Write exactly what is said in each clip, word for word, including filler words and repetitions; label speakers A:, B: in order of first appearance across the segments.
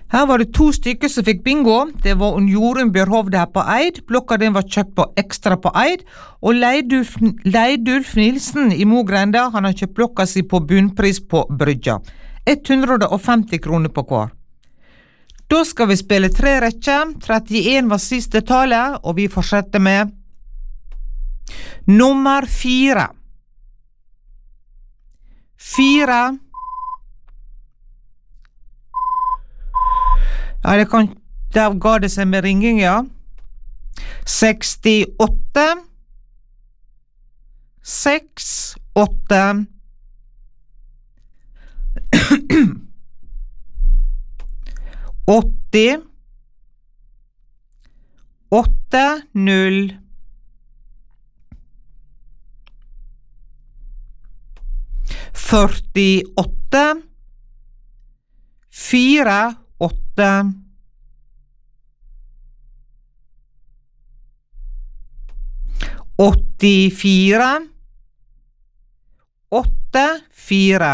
A: Her var det to stykker som fikk bingo. Det var en Jorunn Bjørhovde her på Eid. Blokka den var kjøpt på ekstra på Eid. Og Leidulf, Leidulf Nilsen i Mogrenda, han har kjøpt blokka si på bunnpris på Brygja. hundre og femti kroner på hver. Da skal vi spille tre rekker. trettien var siste tallet, og vi fortsetter med nummer fire. Fire. Ja, det kan, der ga det seg med ringing, ja. sekstiåtte. Seks, åtte. åtti. Åtte, null. førtiåtte. Fire, åtte. åttifire. Åtte, fire.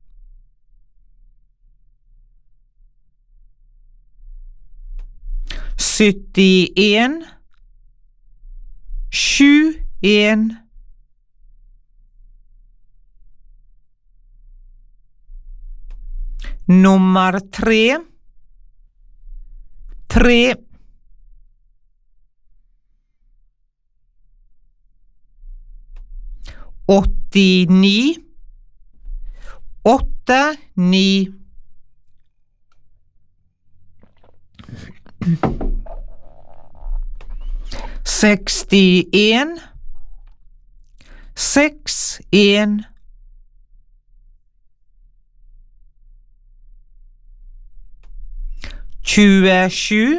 A: syttien. Sju, en. Nummer tre. Tre. åttini. Åtte, ni. sekstien. Seks, en. tjuesju.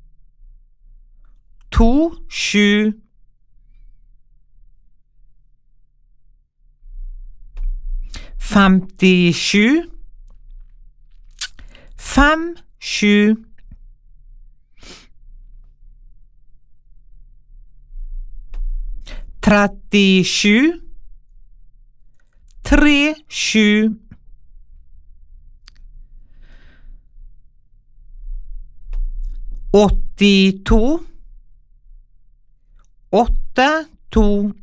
A: To, sju. femtisju. Fem, sju. trettisju. Tre, sju. åttito. Åtte, to.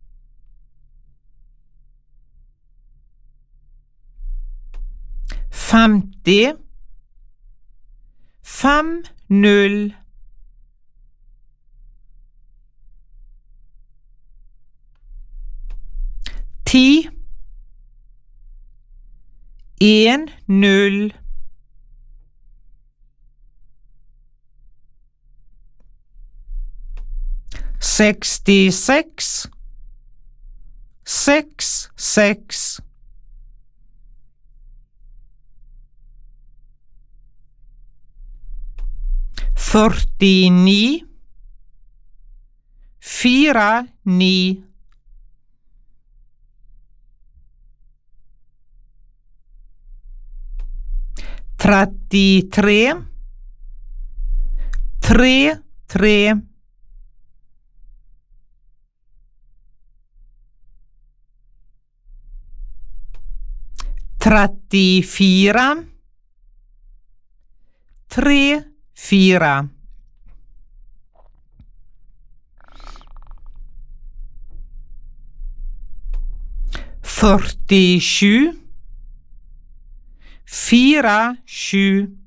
A: femti. Fem, null. Ti. En, null. sekstiseks. Seks, seks. førtini. Fire, ni. trettitre. Tre, tre. trettifire. Tre, fire. førtisju. Fire, sju.